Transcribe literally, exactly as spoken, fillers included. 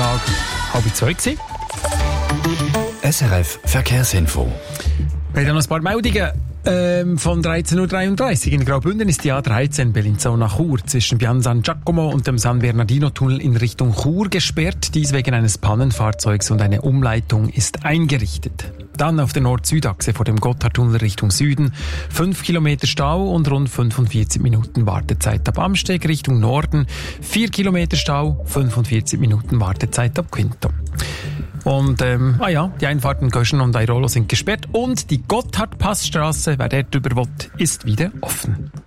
Mittag halb zwei gewesen. S R F Verkehrsinfo. Wir haben noch ein paar Meldungen. Ähm, von dreizehn Uhr dreiunddreißig in Graubünden ist die A dreizehn Bellinzona Chur zwischen Pian San Giacomo und dem San Bernardino Tunnel in Richtung Chur gesperrt. Dies wegen eines Pannenfahrzeugs und eine Umleitung ist eingerichtet. Dann auf der Nord-Süd-Achse vor dem Gotthardtunnel Richtung Süden fünf Kilometer Stau und rund fünfundvierzig Minuten Wartezeit ab Amsteg Richtung Norden, vier Kilometer Stau, fünfundvierzig Minuten Wartezeit ab Quinto. Und, ähm, ah ja, die Einfahrten Göschen und Airolo sind gesperrt und die Gotthardpassstraße, wer dort drüber will, ist wieder offen.